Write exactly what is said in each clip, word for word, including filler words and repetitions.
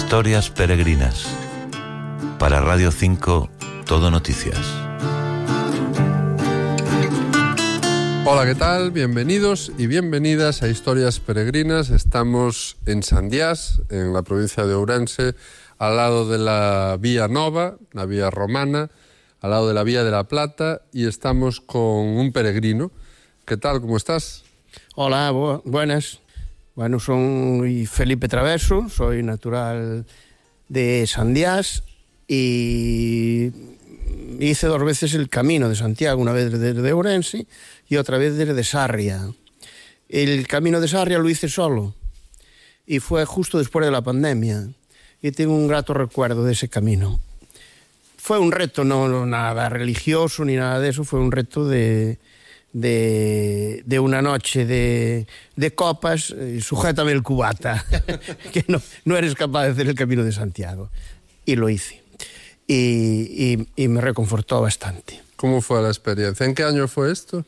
Historias peregrinas. Para Radio cinco, Todo Noticias. Hola, ¿qué tal? Bienvenidos y bienvenidas a Historias Peregrinas. Estamos en Sandiás, en la provincia de Ourense, al lado de la Vía Nova, la vía romana, al lado de la Vía de la Plata, y estamos con un peregrino. ¿Qué tal? ¿Cómo estás? Hola, bu buenas. Bueno, soy Felipe Traverso, soy natural de Sandiás y hice dos veces el Camino de Santiago, una vez desde Ourense y otra vez desde Sarria. El Camino de Sarria lo hice solo y fue justo después de la pandemia y tengo un grato recuerdo de ese camino. Fue un reto, no, no nada religioso ni nada de eso, fue un reto de... De, de una noche de, de copas, eh, sujétame el cubata, que no, no eres capaz de hacer el Camino de Santiago. Y lo hice. Y, y, y me reconfortó bastante. ¿Cómo fue la experiencia? ¿En qué año fue esto?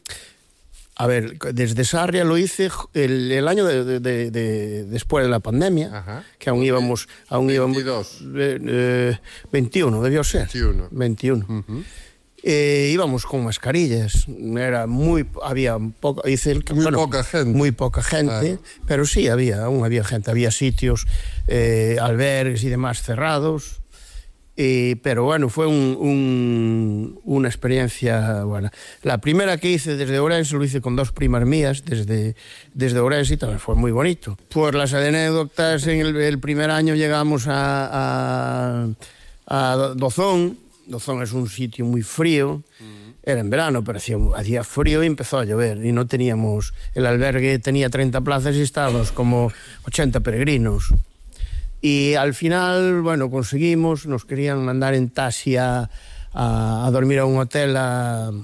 A ver, desde Sarria lo hice el, el año de, de, de, de, después de la pandemia. Ajá. Que aún íbamos... Aún veintidós. íbamos eh, eh, veintiuno, debió ser. veintiuno. veintiuno. Uh-huh. Eh, íbamos con mascarillas, era muy, había poca, hice el, muy bueno, poca gente, muy poca gente, claro. Pero sí había, aún había gente, había sitios, eh, albergues y demás cerrados, y, pero bueno, fue un, un, una experiencia buena. La primera que hice desde Ourense lo hice con dos primas mías desde, desde Ourense y también fue muy bonito. Por las anécdotas, en el, el primer año llegamos a, a, a Dozón. Dozón es un sitio muy frío, era en verano, pero hacía, hacía frío y empezó a llover y no teníamos, el albergue tenía treinta plazas y estábamos como ochenta peregrinos. Y al final, bueno, conseguimos, nos querían mandar en taxi a, a, a dormir a un hotel a,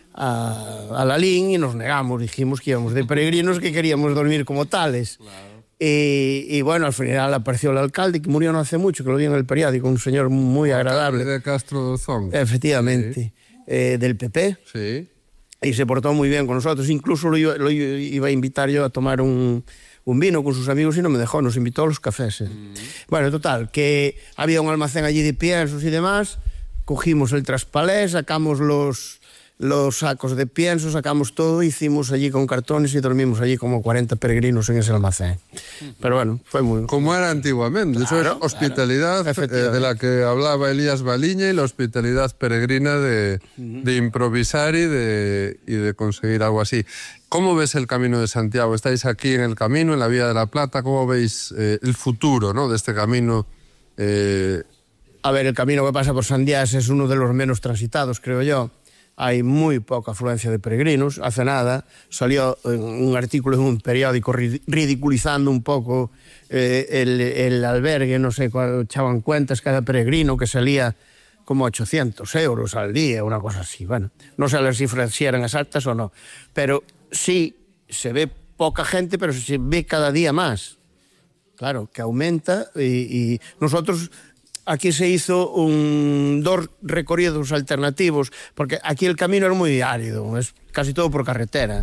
a, a Lalín y nos negamos, dijimos que íbamos de peregrinos, que queríamos dormir como tales. Claro. Y, y bueno, al final apareció el alcalde, que murió no hace mucho, que lo vi en el periódico, un señor muy agradable. De Castro Dozón. Efectivamente, sí. eh, del P P. Sí. Y se portó muy bien con nosotros. Incluso lo iba, lo iba a invitar yo a tomar un, un vino con sus amigos y no me dejó, nos invitó a los cafés. Eh. Mm. Bueno, total, que había un almacén allí de piensos y demás, cogimos el traspalé, sacamos los... los sacos de pienso, sacamos todo, hicimos allí con cartones y dormimos allí como cuarenta peregrinos en ese almacén. Pero bueno, fue muy... Como era antiguamente, claro, eso es hospitalidad, claro, eh, de la que hablaba Elías Baliña, y la hospitalidad peregrina de, uh-huh. de improvisar y de, y de conseguir algo así. ¿Cómo ves el Camino de Santiago? Estáis aquí en el camino, en la Vía de la Plata, ¿cómo veis eh, el futuro, ¿no?, de este camino? Eh... A ver, el camino que pasa por Sandiás es uno de los menos transitados, creo yo. Hay muy poca afluencia de peregrinos. Hace nada salió un artículo en un periódico ridiculizando un poco eh, el, el albergue, no sé, echaban cuentas cada peregrino que salía como ochocientos euros al día, una cosa así. Bueno, no sé las cifras si eran exactas o no, pero sí se ve poca gente, pero se ve cada día más. Claro, que aumenta y, y nosotros... Aquí se hizo un, dos recorridos alternativos, porque aquí el camino era muy árido, es casi todo por carretera.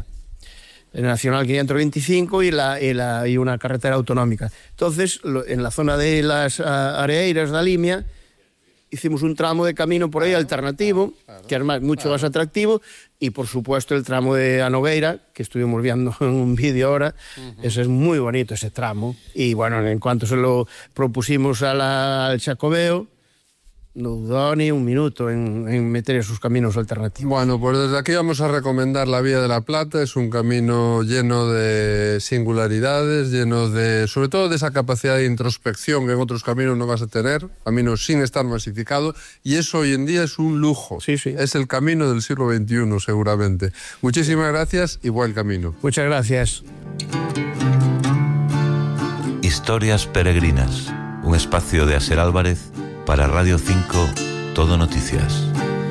El Nacional quinientos veinticinco y, la, y, la, y una carretera autonómica. Entonces, lo, en la zona de las uh, Areeiras de Alimia, hicimos un tramo de camino por ahí alternativo, claro, que es más, mucho claro. más atractivo, y por supuesto el tramo de Anogueira, que estuvimos viendo en un vídeo ahora, uh-huh. ese es muy bonito, ese tramo. Y bueno, en cuanto se lo propusimos a la, al Xacobeo, no dudó ni un minuto en, en meter esos caminos alternativos. Bueno, pues desde aquí vamos a recomendar la Vía de la Plata. Es un camino lleno de singularidades, lleno de, sobre todo de esa capacidad de introspección que en otros caminos no vas a tener, caminos sin estar masificado, y eso hoy en día es un lujo. Sí, sí. Es el camino del siglo veintiuno, seguramente. Muchísimas gracias y buen camino. Muchas gracias. Historias peregrinas, un espacio de Aser Álvarez para Radio cinco, Todo Noticias.